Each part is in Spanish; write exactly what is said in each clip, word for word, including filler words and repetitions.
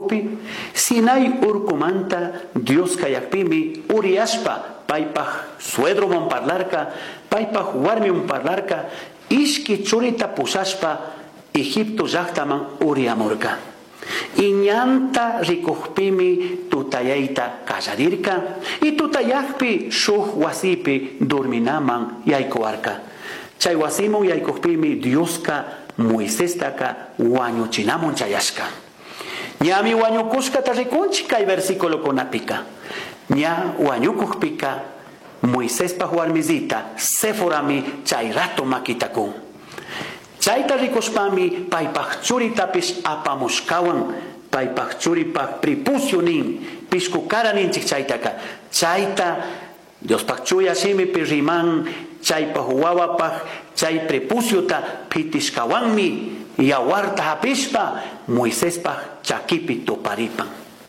servikupi, Sinai urkumanta Dios kayakpimi uriaspa paypaj suedroman parlarka, paypaj warmiman parlarka, ishki churita pusaspa Egipto llaqtaman uriamurka. Iñanta rikuqpimi tutayayta kallarirka y tutayaqpi shuk wasipi durminaman yaykuwarka. Chay wasimun yaykuqpimi Dioska Moisestaka wañuchinamun chayashka. Ñami wañukushkata rikunchi kay versículo kunapika. Ña wañukuqpika Moisespaj warmisita Seforami chay rato makitakun. Chayta rikushpami paypaj churitapish apamushkawan, paypaj churipaj pripucio nin, pishkukara ninchik chaytaka. Chayta Diospaj chuyashimi piriman, chaypaj wawapaj, chay prepuciota pitishkawanmi, yawarta hapishpa, Moisespaj chakipi toparipan.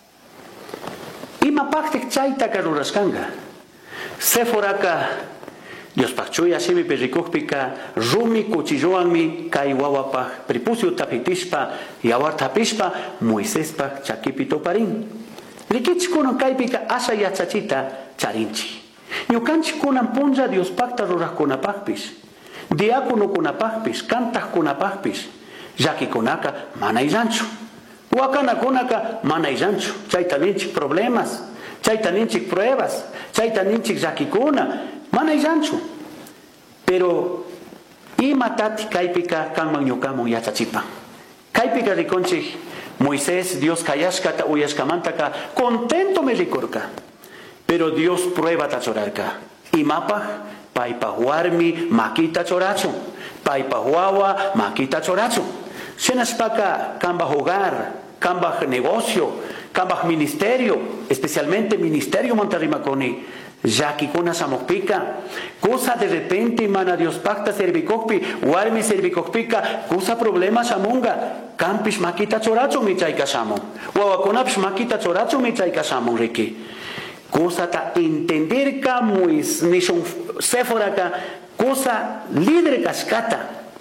Imapajtik chaytaka rurashkanga. Seforaka Diospaj chuyashimi pirikukpika rumi kuchillowanmi kay wawapaj prepuciota pitishpa, yawarta hapishpa, Moisespaj chakipi toparin. Rikichikunan kaypika asha yachachita charinchi. Ñukanchik kunan punlla Diospakta ruraqkunapaqpish, diaconokunapaqpish, kantaqkunapaqpish, llakikunaka mana illanchu, wakanakunaka mana illanchu, chayta ninchik problemas, chayta ninchik pruebas, chayta ninchik llakikuna, mana illanchu. Pero imatati kaypika kanman ñukamun yachachipan. Kaypika rikunchik Moisés Dios kayashkata uyashkamantaka contento me rikurka. Pero Dios prueba tachorarka. Imapaj, paypaj warmi makita choracho. Paypaj wawa makita choracho. Shenashpaka kambaj hogar, kambaj negocio, kambaj ministerio, especialmente ministerio Monterrimakoni. Yakikuna samokpika. Cosa de repente mana Dios pacta servikokpi, warmi servikokpika, cosa problema samunga. Kampish makita choracho mi chayka samun. Wawakunapish makita choracho mi chayka samun riki. Cosa ta entender ka muis nishon Sephora ka cosa líder kaskata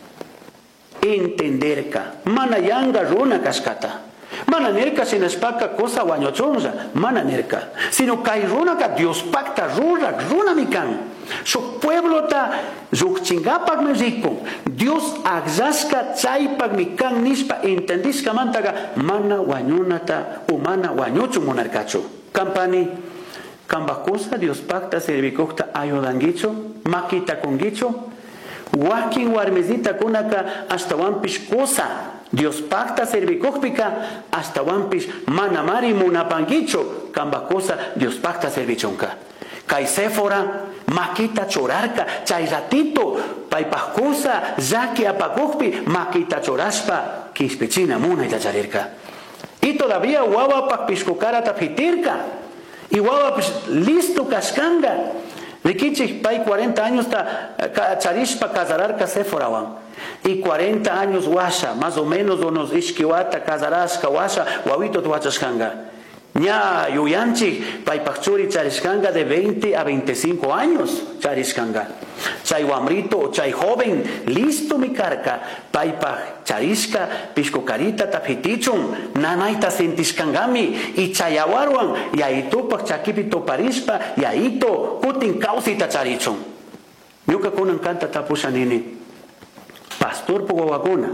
entender ka mana yanga runa kaskata mana nerka sinashpaka cosa wañochonja mana nerka sino kai runa ka Dios pacta runa runa mikan so pueblo ta zukchingapak me rico Dios agzaska chaypak mikan nispa entendiska mantaga mana wañunata o mana wañochu monarcacho campani Kambaj cosa Dios pacta servikokta ayudangicho, makita kongicho, wakin warmezita kunaka hasta wampish cosa Dios pacta servikokpika hasta wampish manamari munapangicho, kambaj cosa Dios pacta servichonka. Kay Sephora makita chorarka, chay ratito paypaj cosa zaki apakokpi makita choraspa kispichina muna itacharirka. Y todavía wawapak pishkukara tapitirka. Y guau, pues listo cascanga. Rikichik pay cuarenta años ta charishpa casarar ka Sephora wan. Y cuarenta años washa, más o menos unos ishkiwata casarasca washa, guavito tu wachashkanga. Ña yuyanchik pay pachuri charishkanga de veinte a veinticinco años charishkanga. Chay wamrito, chay joven, listo mi carca, pay pach charishka, pishkokarita tapitichun, nanaita sentishkangami, y chayawarwan, yaito pach chakipito parispa, yaito kutin kausita charichun. Ñuka kunan kanta tapushanini, pastor po wawakuna,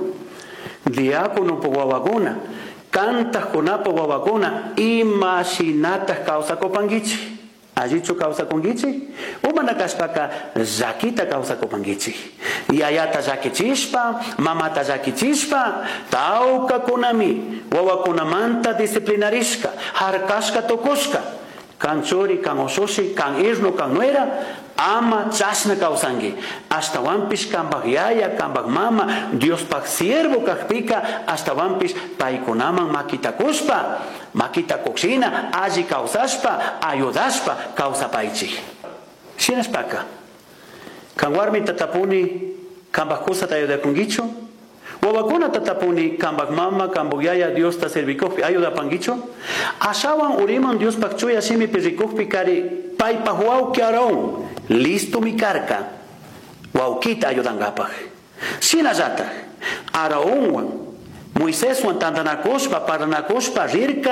diácono po wawakuna, cantas conapo wawakuna, imaginatas causa copangichi. Ajichu causa congichi, umana kaspaka zakita causa copangichi. Yayata zakichispa, mamata zakichispa, tauka kunami, wawakunamanta disciplinarishka, harkashka tokushka, kanchori, kan ososhi, kan irno, kan nuera, ama chasna causangi. Hasta wampish kambag yaya, kambag mama, Dios pak siervo kakpika, hasta wampish paikunaman makita kuspa, makita koksina, aji causaspa, ayudaspa, causa paichi. Sinaspaka. Kan warmi tatapuni, kambag kusa tayo de kungicho, wawakuna tatapuni, kambag mama, kambag yaya, Dios ta servikokpi, ayuda pangicho, asawan uriman Dios pak chuya simi pirikokpi kari, pai pahuau kiaraon, listo mi carca, waukita ayudangapaj. Sinazata, araonwan, Moisés wan tantanakoshpa, paranakoshpa, rirka,